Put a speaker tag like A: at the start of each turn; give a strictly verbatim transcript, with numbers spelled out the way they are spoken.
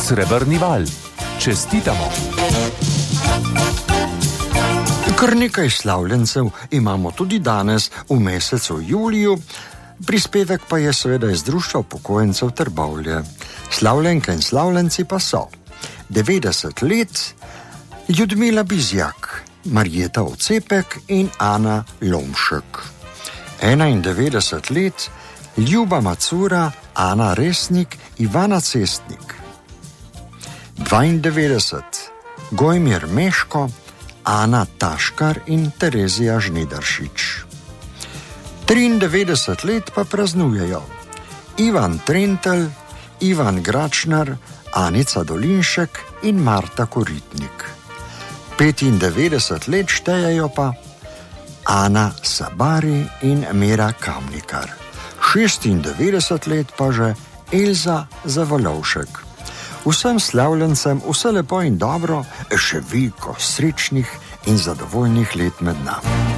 A: Srebrni val. Čestitamo!
B: Kar nekaj slavljencev imamo tudi danes v mesecu juliju, prispevek pa je seveda iz Društva upokojencev Trbovlje. Slavljenke in slavljenci pa so devetdeset let Ljudmila Bizjak, Marjeta Ocepek in Ana Lomšek. enaindevetdeset let Ljuba Macura, Ana Resnik, Ivana Cestnik. dvaindevetdeset Gojmir Meško, Ana Taškar in Terezija Žnidaršič. triindevetdeset let pa praznujejo Ivan Trentelj, Ivan Gračnar, Anica Dolinšek in Marta Koritnik. petindevetdeset let štejejo pa Ana Sabari in Mira Kamnikar. šestindevetdeset let pa že Elza Zavolovšek. Vsem slavljencem vse lepo in dobro, še veliko srečnih in zadovoljnih let med nami.